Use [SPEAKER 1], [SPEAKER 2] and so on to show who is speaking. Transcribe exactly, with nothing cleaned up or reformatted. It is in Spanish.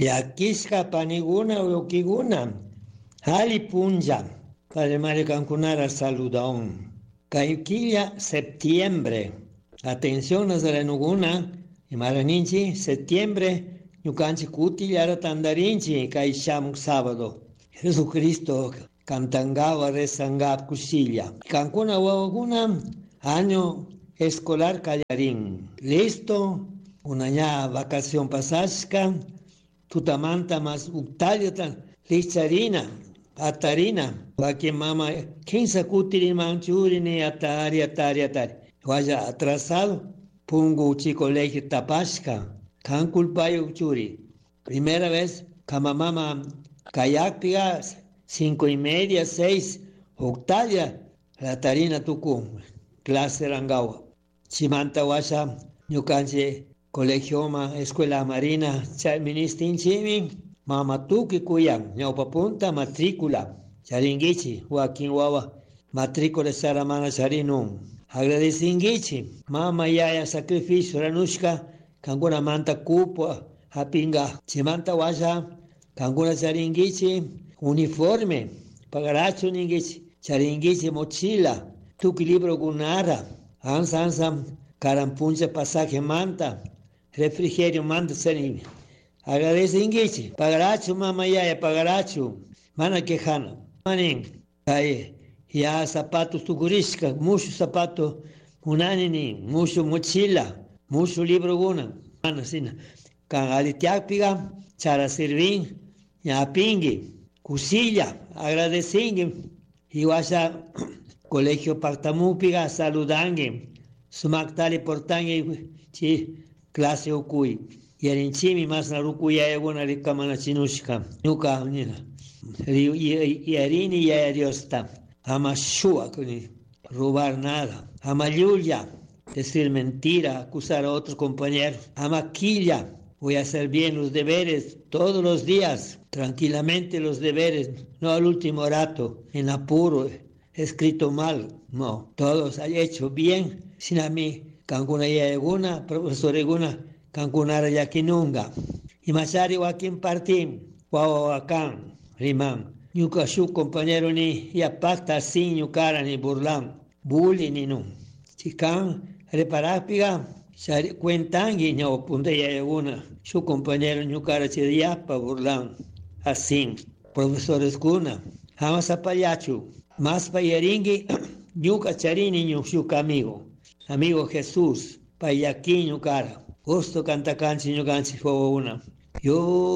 [SPEAKER 1] Yakishka paniguna uyukiguna. Hali punja. Padre Mario Cankunara saludón. Kayukilla septiembre. Atención a Zaranuguna. Y Maraninchi, septiembre. Yukanchi Kutilla Tandarinchi. Kaishamuk sábado. Jesucristo cantangaba rezangab Kushilla. Cancuna Waguna. Año escolar Callarín. Listo. Una ya vacación pasasca. Tutamanta más Uctalia Licharina. Atarina, porque mama, quince cutiri manchurini, atari, atari, atari. Vaya atrasado, pungo chico colegio tapasca, can culpayo churi. Primera vez, kama mama, kayakpia, cinco y media, seis, octavia, la tarina tucu, clase rangawa. Chimanta washa, ñukanche, colegio ma, escuela marina, chay ministin chimi, Mama tuki kuyan, ñaupa punta matrícula, charingichi, Joaquín Wawa, matrícula saramana charinum. Agradecingichi, mama yaya sacrificio ranushka, kanguna manta cupo, hapinga, chimanta washa, kanguna charingichi, uniforme, pagaracho ningichi, charingichi mochila, tuki libro gunara, ansa ansa, carampuncha pasaje manta, refrigerio manta serin. Agradece ingichi, pagarachu mama yaya, pagarachu, mana quejana, manin, cae, ya zapatos tukurishka, mucho zapato, unanini, mucho mochila, mucho libro guna, mana sina, kan alitiapiga, chara sirvin, ya pingi, kusilla, agradecingi, y wasa, colegio partamupiga, saludangi, sumaktali portangi, chi, clase okui. Yarinchimi más narukuya yaguna rikamana chinushka. Nuka nina. Yarini ya diosta. Ama shua kuni. Robar nada. Ama yuya. Decir mentira. Acusar a otros compañeros. Ama quilla. Voy a hacer bien los deberes todos los días. Tranquilamente los deberes. No al último rato. En apuro. Escrito mal. No. Todos han hecho bien. Sin a mí. Cancuna yaguna. Profesor Eguna. Cankunara yakinunga. Imachari wakin partim. Wawakan. Rimam. Ñuka shuk compañero ni yapakta sin ñukara ni burlan. Buli ni no. Chikan reparapiga. Cuentangi ñaw punta yayaguna. Shuk compañero ñukara chiriapa burlan. Así. Profesores kuna. Hamas apayachu. Más payaringi. Ñuka charini ñuk amigo. Amigo Jesús. Payaki ñukara. Gusto canta canchi, yo canchi, fue una. Yo